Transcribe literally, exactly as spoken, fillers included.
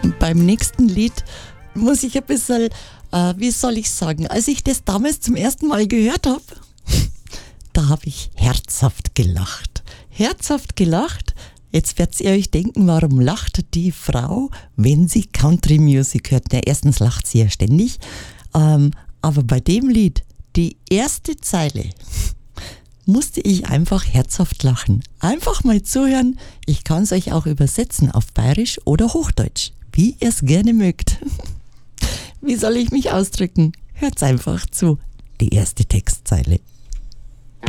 Beim nächsten Lied muss ich ein bisschen, äh, wie soll ich sagen, als ich das damals zum ersten Mal gehört habe, da habe ich herzhaft gelacht. Herzhaft gelacht. Jetzt werdet ihr euch denken, warum lacht die Frau, wenn sie Country Music hört? Na, erstens lacht sie ja ständig, ähm, aber bei dem Lied, die erste Zeile, musste ich einfach herzhaft lachen. Einfach mal zuhören. Ich kann es euch auch übersetzen auf Bayerisch oder Hochdeutsch, wie ihr es gerne mögt. Wie soll ich mich ausdrücken? Hört's einfach zu. Die erste Textzeile.